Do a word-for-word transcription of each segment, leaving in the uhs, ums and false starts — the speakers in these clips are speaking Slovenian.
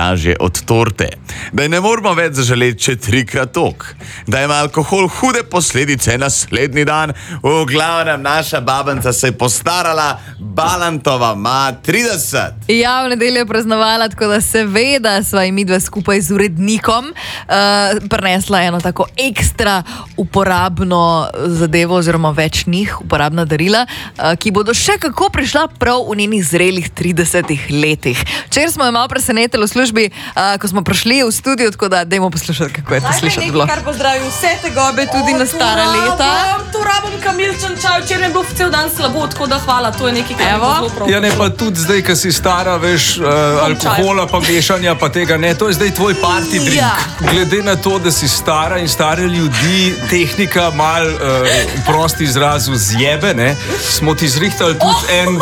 dražje od torte, da je ne moramo več zaželeti še trikrat tok, da ima alkohol hude posledice naslednji dan. V glavnem, naša babenca se je postarala, Balantova ima trideset. Ja, v nedeljo je praznovala, tako da seveda sva jim midva skupaj z urednikom uh, prinesla eno tako ekstra uporabno zadevo oziroma več njih, uporabna darila, uh, ki bodo še kako prišla prav v njenih zrelih tridesetih letih. Včeraj smo jo malo presenetili v službi, uh, ko smo prišli v studio, tako da dajmo poslušati, kako je to slišati bilo. Najprej nekaj, kar pozdravim vse te gobe tudi o, na stara tu leta. Rabam, tu rabam kamilčen čaj, včeraj je bilo cel dan slabo, tako da hvala, to je nekaj, kar je zelo prav. Ja, ne, pa tudi zdaj, ko si stara, veš, uh, alkohola pa mešanja pa tega ne, to je zdaj tvoj party drink. Ja. Glede na to, da si stara in stare ljudi, tehnika mal, uh, prosti izrazu zjebe, ne, smo ti zrihtali tudi en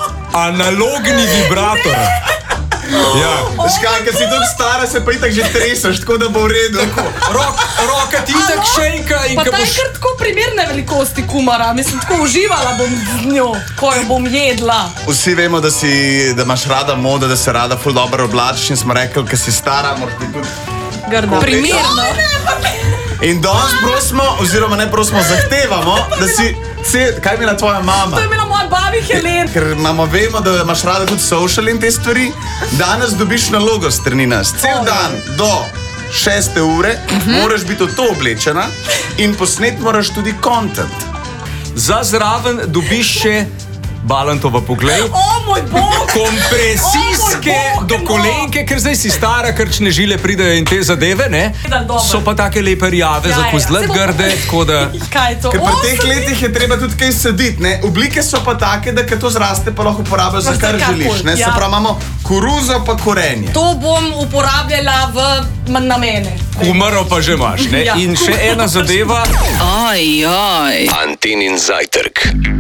analogni vibrator. Ja. Škaj, ker si tako stara, se pa itak že treseš, tako da bo v redu. Rok, roka ti itak šejka in Pa ko ta je boš... kar tako primerne velikosti kumara, mislim, tako uživala bom z njo, ko jo bom jedla. Vsi vemo, da, si, da imaš rada modo, da se rada ful dobro oblačiš in smo rekli, ker si stara, moraš biti tudi Grda. Primerno. In danes prosimo, oziroma ne prosimo, zahtevamo, da si, si kaj je imela tvoja mama? To je imela moja babi Helen. Ker imamo, vemo, da imaš rada tudi social in te stvari, danes dobiš nalogo strani nas. Cel dan do šeste ure moraš biti v to oblečena in posnet moraš tudi content. Za zraven dobiš še Balantova poglej. O moj bog! Kompresijske O moj bog, do no. kolenke, ker zdaj si stara, krčne žile pridejo in te zadeve, ne? Dobro. So pa take lepe rjave, Ja, za ja, kozlet se bo- grde, tako da... Kaj je to? Ker pri O, teh sem- letih je treba tudi kaj saditi, ne? Oblike so pa take, da kad to zraste, pa lahko uporabljaš za Pa kar vsekakor, želiš, ne? Se ja. pravi, imamo koruzo pa korenje. To bom uporabljala v namene. Kumaro pa že imaš, ne? Ja. In še ena zadeva... Antenin zajtrk.